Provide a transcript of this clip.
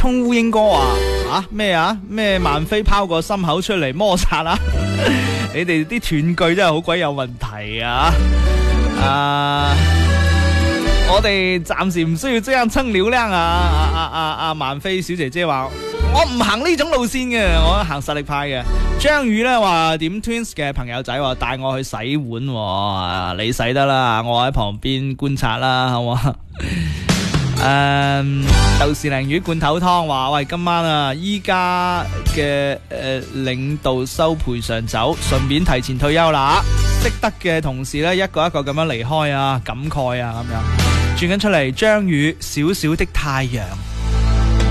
沖烏蠅哥咩萬飛拋個心口出嚟摩擦啊！你哋啲斷句真係好鬼有問題啊！我哋暫時唔需要這樣蹭流量啊！萬飛小姐姐話我唔行呢種路線嘅，我行實力派嘅。張宇咧話點 Twins 嘅朋友仔話帶我去洗碗，你洗得啦，我喺旁邊觀察啦，好嘛？豆豉鯪魚罐頭湯話喂，今晚啊依家嘅領導收賠償走，順便提前退休啦，識得嘅同事咧一個一個咁樣離開啊，感慨啊咁樣轉緊出嚟。張宇小小的太陽。